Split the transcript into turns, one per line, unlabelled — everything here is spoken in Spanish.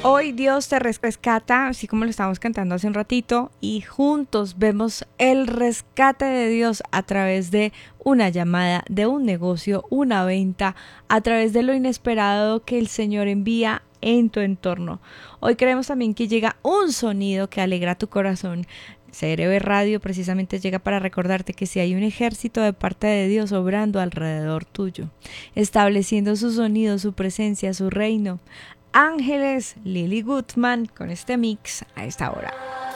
Hoy Dios te rescata, así como lo estábamos cantando hace un ratito, y juntos vemos el rescate de Dios a través de una llamada, de un negocio, una venta, a través de lo inesperado que el Señor envía en tu entorno. Hoy creemos también que llega un sonido que alegra tu corazón. CRB Radio precisamente llega para recordarte que si hay un ejército de parte de Dios obrando alrededor tuyo, estableciendo su sonido, su presencia, su reino. Ángeles, Lily Goodman con este mix a esta hora.